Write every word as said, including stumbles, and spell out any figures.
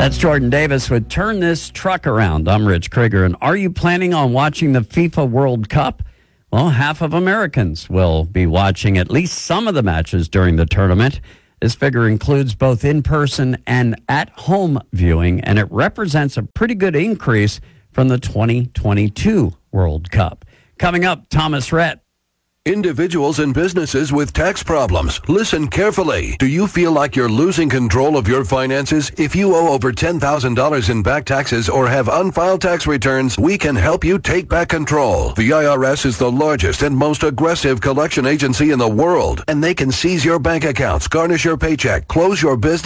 That's Jordan Davis with Turn This Truck Around. I'm Rich Krieger. And are you planning on watching the FIFA World Cup? Well, half of Americans will be watching at least some of the matches during the tournament. This figure includes both in-person and at-home viewing, and it represents a pretty good increase from the twenty twenty-two World Cup. Coming up, Thomas Rhett. Individuals and businesses with tax problems, listen carefully. Do you feel like you're losing control of your finances? If you owe over ten thousand dollars in back taxes or have unfiled tax returns, we can help you take back control. The I R S is the largest and most aggressive collection agency in the world, and they can seize your bank accounts, garnish your paycheck, close your business,